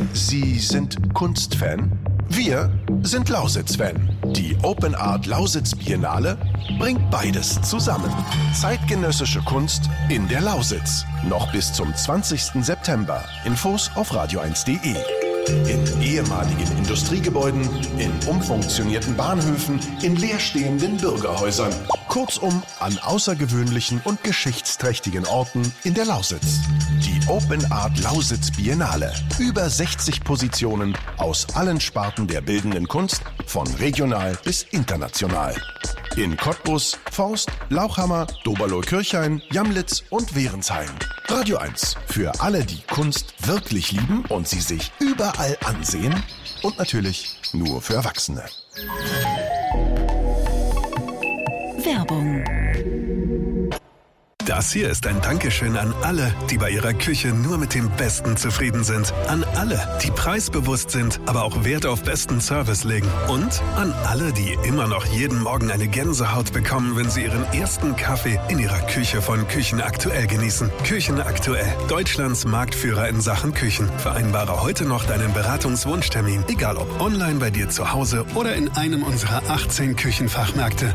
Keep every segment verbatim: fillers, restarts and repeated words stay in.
Sie sind Kunstfan? Wir sind Lausitz-Fan. Die Open Art Lausitz Biennale bringt beides zusammen. Zeitgenössische Kunst in der Lausitz. Noch bis zum zwanzigsten September. Infos auf radio eins punkt de. In ehemaligen Industriegebäuden, in umfunktionierten Bahnhöfen, in leerstehenden Bürgerhäusern. Kurzum, an außergewöhnlichen und geschichtsträchtigen Orten in der Lausitz. Die Open Art Lausitz Biennale. Über sechzig Positionen aus allen Sparten der bildenden Kunst, von regional bis international. In Cottbus, Forst, Lauchhammer, Doberloh-Kirchhain, Jamlitz und Wehrensheim. Radio eins. Für alle, die Kunst wirklich lieben und sie sich überall ansehen. Und natürlich nur für Erwachsene. Werbung. Das hier ist ein Dankeschön an alle, die bei ihrer Küche nur mit dem Besten zufrieden sind. An alle, die preisbewusst sind, aber auch Wert auf besten Service legen. Und an alle, die immer noch jeden Morgen eine Gänsehaut bekommen, wenn sie ihren ersten Kaffee in ihrer Küche von Küchen Aktuell genießen. Küchen Aktuell, Deutschlands Marktführer in Sachen Küchen. Vereinbare heute noch deinen Beratungswunschtermin, egal ob online bei dir zu Hause oder in einem unserer achtzehn Küchenfachmärkte.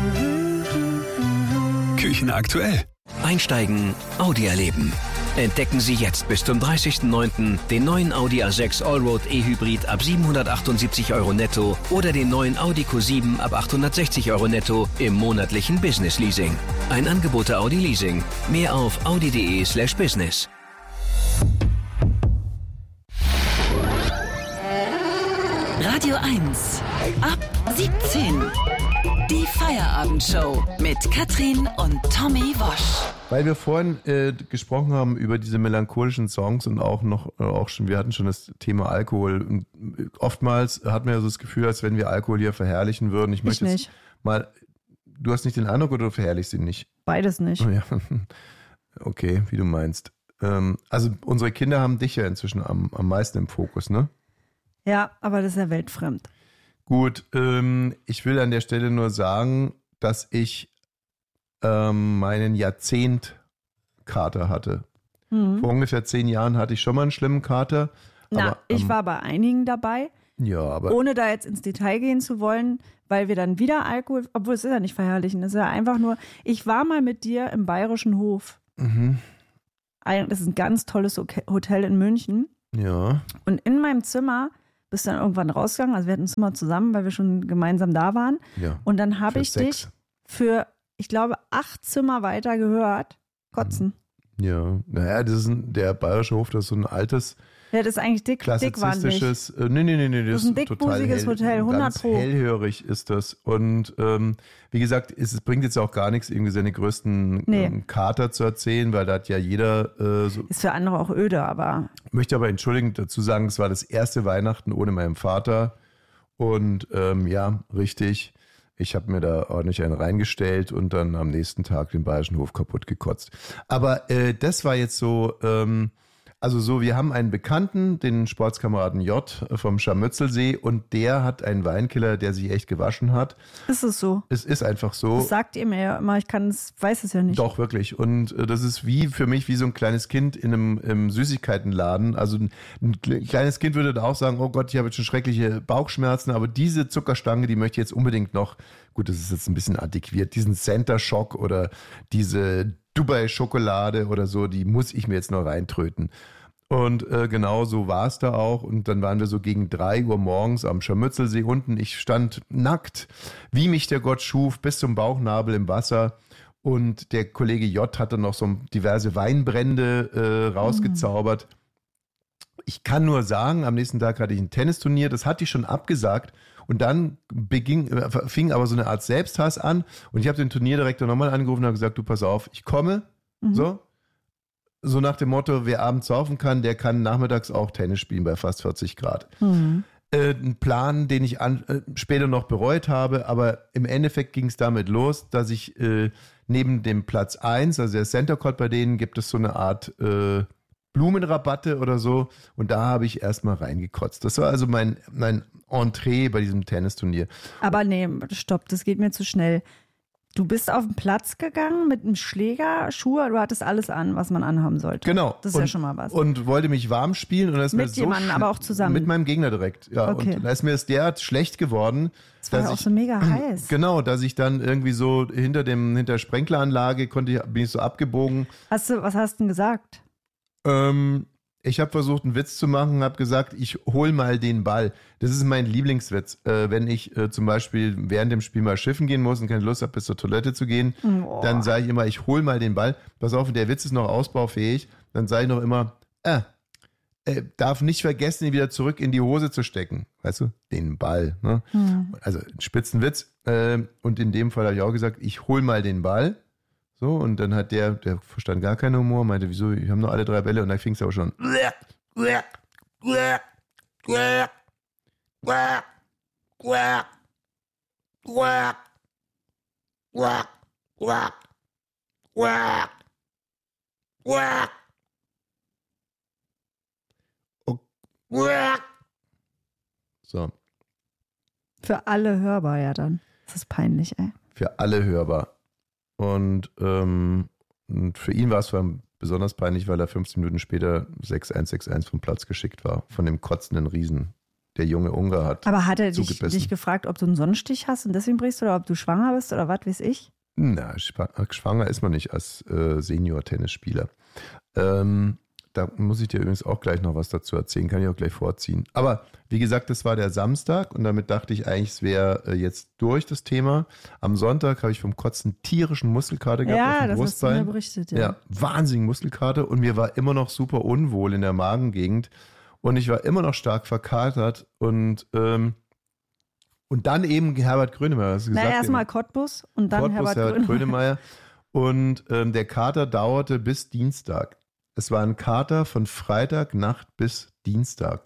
Küchen Aktuell. Einsteigen, Audi erleben. Entdecken Sie jetzt bis zum dreißigsten neunten den neuen Audi A sechs Allroad E-Hybrid ab siebenhundertachtundsiebzig Euro netto oder den neuen Audi Q sieben ab achthundertsechzig Euro netto im monatlichen Business Leasing. Ein Angebot der Audi Leasing. Mehr auf audi.de slash business. Radio eins. Ab siebzehn. Die Feierabendshow mit Katrin und Tommy Wosch. Weil wir vorhin äh, gesprochen haben über diese melancholischen Songs und auch noch, äh, auch schon, wir hatten schon das Thema Alkohol. Und oftmals hat man ja so das Gefühl, als wenn wir Alkohol hier verherrlichen würden. Ich, ich möchte nicht. Jetzt mal, du hast nicht den Eindruck oder du verherrlichst ihn nicht? Beides nicht. Oh ja. Okay, wie du meinst. Ähm, also unsere Kinder haben dich ja inzwischen am, am meisten im Fokus, ne? Ja, aber das ist ja weltfremd. Gut, ähm, ich will an der Stelle nur sagen, dass ich ähm, meinen Jahrzehnt-Kater hatte. Mhm. Vor ungefähr zehn Jahren hatte ich schon mal einen schlimmen Kater. Na, aber, ich ähm, war bei einigen dabei. Ja, aber ohne da jetzt ins Detail gehen zu wollen, weil wir dann wieder Alkohol, obwohl es ist ja nicht verherrlichen, es ist ja einfach nur, ich war mal mit dir im Bayerischen Hof. Mhm. Das ist ein ganz tolles Hotel in München. Ja. Und in meinem Zimmer bist du dann irgendwann rausgegangen, also wir hatten ein Zimmer zusammen, weil wir schon gemeinsam da waren. Ja. Und dann habe ich Sex. dich für, ich glaube, acht Zimmer weiter gehört, kotzen. Ja, naja, das ist ein, der Bayerische Hof, das ist so ein altes, ja, das ist eigentlich dick, klassizistisches, äh, nee, nee, nee, nee, das, das ist ein total dickbusiges hell, Hotel, hundert ganz Pro. hellhörig ist das. Und ähm, wie gesagt, es, es bringt jetzt auch gar nichts, irgendwie seine größten Nee. ähm, Kater zu erzählen, weil da hat ja jeder äh, so. Ist für andere auch öde, aber Möchte aber entschuldigend dazu sagen, es war das erste Weihnachten ohne meinen Vater. Und ähm, ja, richtig, ich habe mir da ordentlich einen reingestellt und dann am nächsten Tag den Bayerischen Hof kaputt gekotzt. Aber äh, das war jetzt so, ähm, also so, wir haben einen Bekannten, den Sportskameraden J vom Scharmützelsee, und der hat einen Weinkiller, der sich echt gewaschen hat. ist es so. Es ist einfach so. Das sagt ihr mir ja immer, ich kann es, weiß es ja nicht. Doch, wirklich. Und äh, das ist wie für mich wie so ein kleines Kind in einem im Süßigkeitenladen. Also ein, ein kleines Kind würde da auch sagen, oh Gott, ich habe jetzt schon schreckliche Bauchschmerzen, aber diese Zuckerstange, die möchte ich jetzt unbedingt noch, gut, das ist jetzt ein bisschen adäquiert, diesen Center Shock oder diese Dubai-Schokolade oder so, die muss ich mir jetzt noch reintröten. Und äh, genau so war es da auch. Und dann waren wir so gegen drei Uhr morgens am Scharmützelsee unten. Ich stand nackt, wie mich der Gott schuf, bis zum Bauchnabel im Wasser. Und der Kollege J hatte noch so diverse Weinbrände äh, rausgezaubert. Mhm. Ich kann nur sagen, am nächsten Tag hatte ich ein Tennisturnier, das hatte ich schon abgesagt. Und dann beging, fing aber so eine Art Selbsthass an. Und ich habe den Turnierdirektor nochmal angerufen und habe gesagt, du pass auf, ich komme. Mhm. So. So nach dem Motto, wer abends saufen kann, der kann nachmittags auch Tennis spielen bei fast vierzig Grad. Mhm. Äh, ein Plan, den ich an, äh, später noch bereut habe, aber im Endeffekt ging es damit los, dass ich äh, neben dem Platz eins, also der Center Court bei denen, gibt es so eine Art äh, Blumenrabatte oder so, und da habe ich erstmal reingekotzt. Das war also mein, mein Entree bei diesem Tennisturnier. Aber nee, stopp, das geht mir zu schnell. Du bist auf den Platz gegangen mit einem Schläger, Schuhe, du hattest alles an, was man anhaben sollte. Genau. Das ist und, ja schon mal was. Und wollte mich warm spielen. Und dann ist mit mir so jemandem, aber auch zusammen? Mit meinem Gegner direkt, ja. Okay. Und da ist mir das derart schlecht geworden. Das war dass ja auch ich, so mega heiß. Genau, dass ich dann irgendwie so hinter dem hinter der Sprenkleranlage konnte ich, bin ich so abgebogen. Hast du, was hast du denn gesagt? Ähm, ich habe versucht, einen Witz zu machen, habe gesagt, ich hol mal den Ball. Das ist mein Lieblingswitz. Äh, wenn ich äh, zum Beispiel während dem Spiel mal schiffen gehen muss und keine Lust habe, bis zur Toilette zu gehen, Oh. dann sage ich immer, ich hol mal den Ball. Pass auf, der Witz ist noch ausbaufähig. Dann sage ich noch immer, äh, äh, darf nicht vergessen, ihn wieder zurück in die Hose zu stecken. Weißt du, den Ball. Ne? Hm. Also ein Spitzenwitz. Äh, und in dem Fall habe ich auch gesagt, ich hol mal den Ball. So, und dann hat der, der verstand gar keinen Humor, meinte, wieso, ich habe nur alle drei Bälle und dann fing es auch schon. So, Für alle hörbar ja dann. Das ist peinlich, ey. für alle hörbar. Und, ähm, und für ihn war es vor allem besonders peinlich, weil er fünfzehn Minuten später sechs eins sechs eins vom Platz geschickt war, von dem kotzenden Riesen. Der junge Ungar hat Aber hat er dich, zugebissen. dich gefragt, ob du einen Sonnenstich hast und deswegen brichst oder ob du schwanger bist oder was weiß ich? Na, schwanger ist man nicht als äh, Senior-Tennisspieler. Ähm, da muss ich dir übrigens auch gleich noch was dazu erzählen, kann ich auch gleich vorziehen. Aber wie gesagt, das war der Samstag und damit dachte ich eigentlich, es wäre äh, jetzt durch das Thema. Am Sonntag habe ich vom Kotzen tierischen Muskelkater gehabt auf Ja, dem das hast du mir Brustbein. berichtet, ja. Ja, wahnsinnig Muskelkater und mir war immer noch super unwohl in der Magengegend und ich war immer noch stark verkatert und ähm, und dann eben Herbert Grönemeyer. Hast du Na, gesagt, erstmal Cottbus und dann Cottbus, Herbert, Herbert Grönemeyer. Grönemeyer. Und ähm, der Kater dauerte bis Dienstag. Es war ein Kater von Freitagnacht bis Dienstag.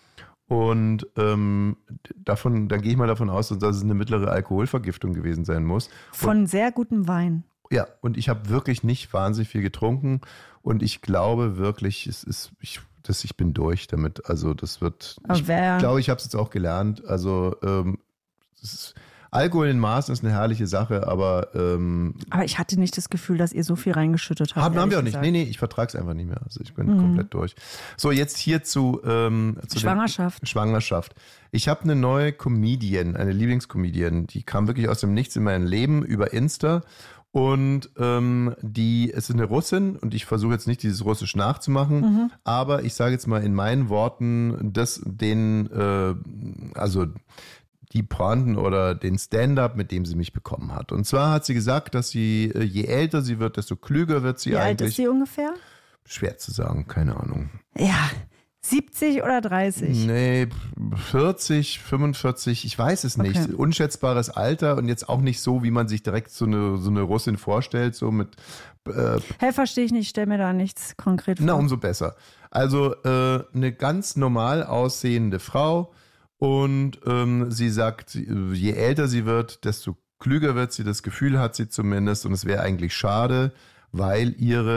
Und ähm, davon, dann gehe ich mal davon aus, dass es eine mittlere Alkoholvergiftung gewesen sein muss. Von Und, sehr gutem Wein. ja, und ich habe wirklich nicht wahnsinnig viel getrunken. Und ich glaube wirklich, es ist, ich, dass ich bin durch damit. Also das wird, Aber ich wer- glaube, ich habe es jetzt auch gelernt. Also ähm, es ist, Alkohol in Maßen ist eine herrliche Sache, aber ähm, Aber ich hatte nicht das Gefühl, dass ihr so viel reingeschüttet habt. haben, haben wir auch ehrlich nicht. gesagt. Nee, nee, ich vertrage es einfach nicht mehr. Also ich bin Mhm. komplett durch. So, jetzt hier zu, ähm, zu Schwangerschaft. Den, Schwangerschaft. Ich habe eine neue Comedian, eine Lieblingscomedian, die kam wirklich aus dem Nichts in mein Leben über Insta. Und ähm, die, es ist eine Russin und ich versuche jetzt nicht dieses Russisch nachzumachen, Mhm. aber ich sage jetzt mal in meinen Worten, das, den, äh, also die Pointen oder den Stand-up, mit dem sie mich bekommen hat. Und zwar hat sie gesagt, dass sie, äh, je älter sie wird, desto klüger wird sie Wie alt eigentlich. ist sie ungefähr? Schwer zu sagen, keine Ahnung. Ja, siebzig oder dreißig? Nee, vierzig, fünfundvierzig, ich weiß es nicht. Okay. Unschätzbares Alter und jetzt auch nicht so, wie man sich direkt so eine, so eine Russin vorstellt, so mit, äh, Hä, verstehe ich nicht, stell mir da nichts konkret vor. na, umso besser. Also äh, eine ganz normal aussehende Frau und ähm, sie sagt, je älter sie wird, desto klüger wird sie, das Gefühl hat sie zumindest und es wäre eigentlich schade, weil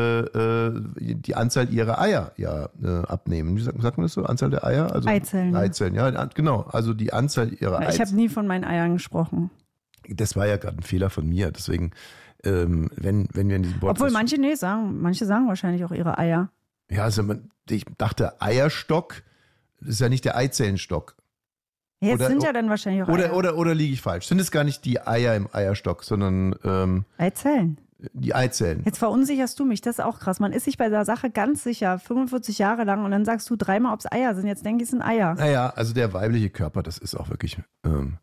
ihre äh, die Anzahl ihrer Eier ja äh, abnehmen. Wie sagt, sagt man das so? Anzahl der Eier? Also Eizellen, ja. Eizellen, ja, an- genau. Also die Anzahl ihrer Ja, ich habe Eizellen. nie von meinen Eiern gesprochen. Das war ja gerade ein Fehler von mir. Deswegen, ähm, wenn, wenn wir in diesem Podcast... Obwohl manche, nee, sagen, manche sagen wahrscheinlich auch ihre Eier. Ja, also man, ich dachte, Eierstock, das ist ja nicht der Eizellenstock. Jetzt Oder- sind ja dann wahrscheinlich auch Oder, Eier. oder, oder liege ich falsch? Sind es gar nicht die Eier im Eierstock, sondern ähm, Eizellen. die Eizellen? Jetzt verunsicherst du mich, das ist auch krass. Man ist sich bei der Sache ganz sicher, fünfundvierzig Jahre lang und dann sagst du dreimal, ob es Eier sind. Jetzt denke ich, es sind Eier. Naja, also der weibliche Körper, das ist auch wirklich... Ähm,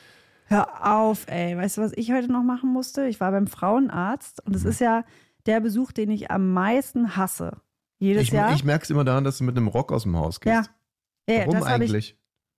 Hör auf, ey. Weißt du, was ich heute noch machen musste? Ich war beim Frauenarzt und es ist ja der Besuch, den ich am meisten hasse. Jedes ich Jahr. ich merke es immer daran, dass du mit einem Rock aus dem Haus gehst. Ja. Ja, Warum das hab ich. eigentlich?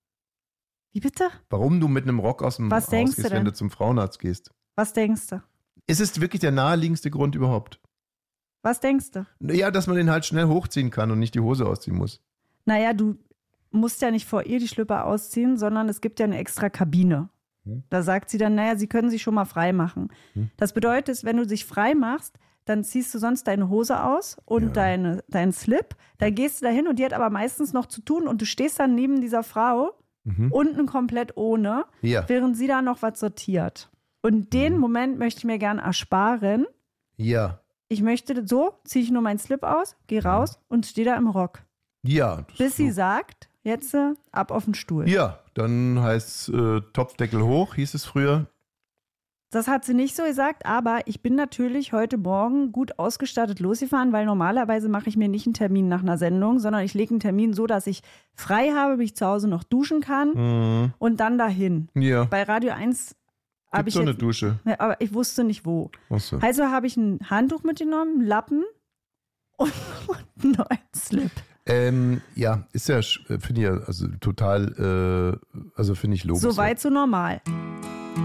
Wie bitte? Warum du mit einem Rock aus dem Was Haus denkst gehst, du wenn denn? du zum Frauenarzt gehst? Was denkst du? Ist es wirklich der naheliegendste Grund überhaupt? Was denkst du? Ja, dass man den halt schnell hochziehen kann und nicht die Hose ausziehen muss. Naja, du musst ja nicht vor ihr die Schlüpper ausziehen, sondern es gibt ja eine extra Kabine. Hm. Da sagt sie dann, naja, sie können sich schon mal frei machen. Hm. Das bedeutet, wenn du dich frei machst, dann ziehst du sonst deine Hose aus und Ja. deine, deinen Slip. Dann gehst du dahin und die hat aber meistens noch zu tun und du stehst dann neben dieser Frau, Mhm. unten komplett ohne, Ja. während sie da noch was sortiert. Und den Moment möchte ich mir gern ersparen. Ja. Ich möchte, so ziehe ich nur meinen Slip aus, gehe raus und stehe da im Rock. Ja. Bis sie sagt, jetzt äh, ab auf den Stuhl. Ja, dann heißt es äh, Topfdeckel hoch, hieß es früher. Das hat sie nicht so gesagt, aber ich bin natürlich heute Morgen gut ausgestattet losgefahren, weil normalerweise mache ich mir nicht einen Termin nach einer Sendung, sondern ich lege einen Termin so, dass ich frei habe, bis ich zu Hause noch duschen kann Mhm. und dann dahin. Ja. Bei Radio eins habe Gibt ich so eine jetzt, Dusche. Ja, aber ich wusste nicht wo. Achso. Also habe ich ein Handtuch mitgenommen, einen Lappen und einen neuen Slip. Ähm, ja, ist ja, finde ich ja, also total, äh, also finde ich logisch. So weit, so normal.